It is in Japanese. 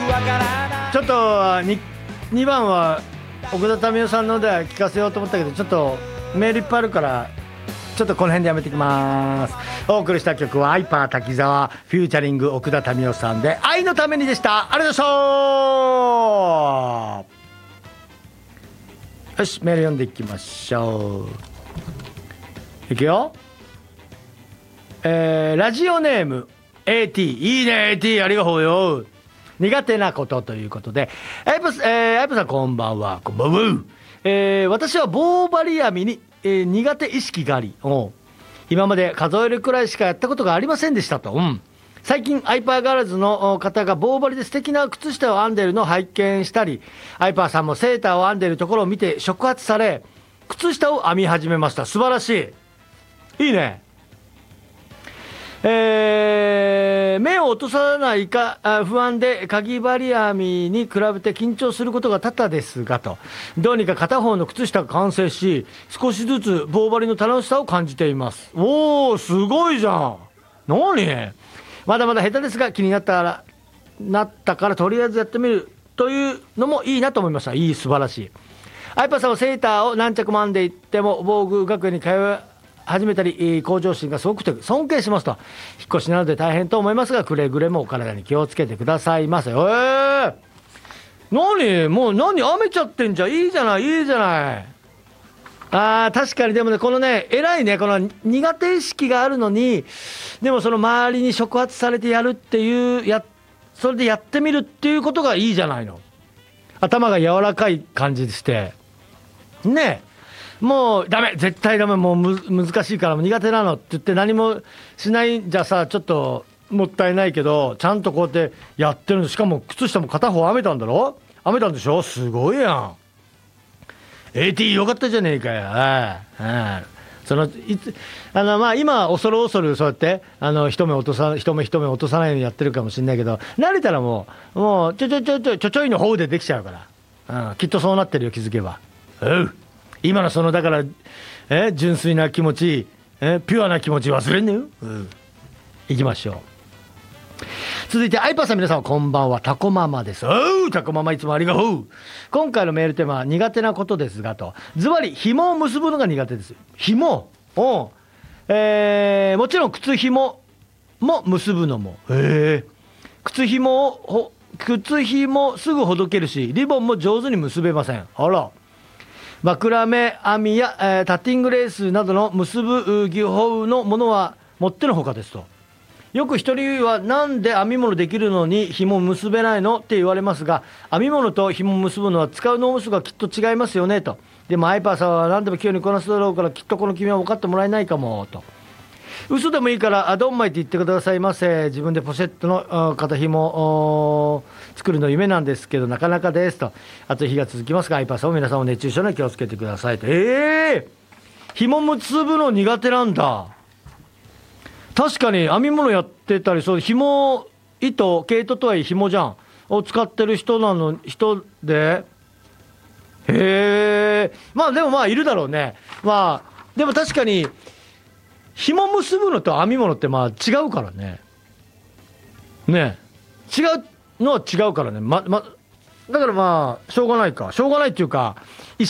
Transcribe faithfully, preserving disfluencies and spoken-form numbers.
ちょっと に, にばんは奥田民生さんのでは聞かせようと思ったけど、ちょっとメールいっぱいあるからちょっとこの辺でやめていきます。お送りした曲はアイパー滝沢フューチャリング奥田民生さんで愛のためにでした。ありがとうございました。よし、メール読んでいきましょう。いくよ。えー、ラジオネーム エーティー、 いいね エーティー、 ありがとうよ。苦手なことということで、アイパス、えー、アイパさんこんばんは。こんばんは。えー、私は棒針編みに、えー、苦手意識があり、お今まで数えるくらいしかやったことがありませんでしたと。うん、最近アイパーガールズの方が棒針で素敵な靴下を編んでいるのを拝見したり、アイパーさんもセーターを編んでいるところを見て触発され、靴下を編み始めました。素晴らしい。いいね。えー、目を落とさないか不安でかぎ針編みに比べて緊張することが多々ですがと、どうにか片方の靴下が完成し、少しずつ棒針の楽しさを感じています。おー、すごいじゃん。何まだまだ下手ですが気になったらなったからとりあえずやってみるというのもいいなと思いました。いい、素晴らしい。アイパーさんはセーターを何着も編んでいっても防具学園に通い始めたり、向上心がすごくて尊敬しますと。引っ越しなので大変と思いますが、くれぐれもお体に気をつけてくださいませ。えー、何もう何編めちゃってんじゃん。いいじゃない、いいじゃない。あー、確かに。でもね、このね、偉いね、この苦手意識があるのに、でもその周りに触発されてやるっていう、やそれでやってみるっていうことがいいじゃないの。頭が柔らかい感じしてねえ。もうダメ、絶対ダメ、もうむ難しいから苦手なのって言って何もしないんじゃさ、ちょっともったいないけど、ちゃんとこうやってやってるの。しかも靴下も片方編めたんだろ。編めたんでしょ。すごいやん。 エーティー よかったじゃねえかよ。ああ、そのいつあのまあ今恐る恐るそうやってあの一目落とさ一目一目落とさないようにやってるかもしれないけど、慣れたらもうもうちょちょちょちょちょちょいの方でできちゃうから、うん、きっとそうなってるよ、気づけば。うん今のそのだからえ純粋な気持ち、えピュアな気持ち忘れんねよ。うん、いきましょう。続いてアイパーさん、皆さんこんばんは。タコママです。おう、タコママいつもありがとう。今回のメールテーマは苦手なことですがと、ズバリ紐を結ぶのが苦手です。紐を、えー、もちろん靴紐も結ぶのも、へえ、靴紐をほ靴紐すぐほどけるし、リボンも上手に結べません。あら。枕目編みや、えー、タッティングレースなどの結ぶ技法のものはもってのほかですと。よく一人はなんで編み物できるのに紐結べないのって言われますが、編み物と紐結ぶのは使う脳みそがきっと違いますよねと。でもアイパーさんは何でも器用にこなすだろうから、きっとこの君は分かってもらえないかもと。嘘でもいいからドンマイって言ってくださいませ。自分でポシェットの肩紐作るの夢なんですけどなかなかですと。暑い日が続きますがアイパーさんも皆さんも熱中症に気をつけてくださいと。えー、紐結ぶの苦手なんだ。確かに編み物やってたり、そう紐糸毛糸とはいえ紐じゃんを使ってる人なの人で、へえ、まあでもまあいるだろうね。まあでも確かに紐結ぶのと編み物ってまあ違うからね。ね違うのは違うからね。ままだからまあしょうがないかしょうがないっていうか。